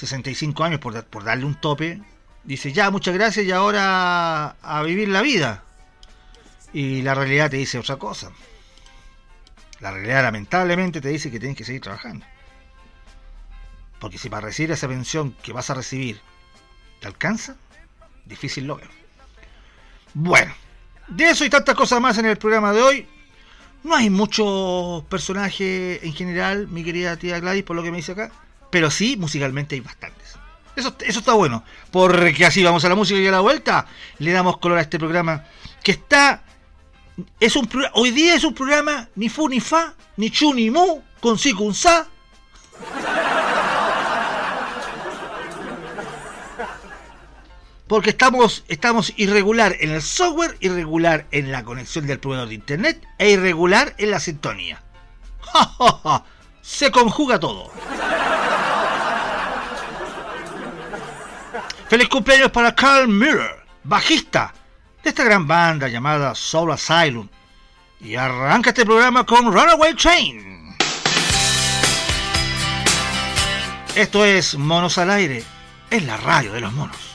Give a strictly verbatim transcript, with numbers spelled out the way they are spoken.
sesenta y cinco años, por, por darle un tope, dice, ya, muchas gracias, y ahora a vivir la vida. Y la realidad te dice otra cosa. La realidad lamentablemente te dice que tienes que seguir trabajando. Porque si para recibir esa pensión que vas a recibir te alcanza, difícil lo veo. Bueno, de eso y tantas cosas más en el programa de hoy. No hay muchos personajes en general, mi querida tía Gladys, por lo que me dice acá. Pero sí, musicalmente hay bastantes. Eso, eso está bueno. Porque así vamos a la música y a la vuelta le damos color a este programa. Que está... Es un, hoy día es un programa ni fu ni fa, ni chu ni mu, con si con sa. Porque estamos, estamos irregular en el software, irregular en la conexión del proveedor de internet e irregular en la sintonía. ¡Ja, ja, ja! Se conjuga todo. Feliz cumpleaños para Carl Miller, bajista de esta gran banda llamada Soul Asylum. Y arranca este programa con Runaway Train. Esto es Monos al Aire, en la radio de los monos.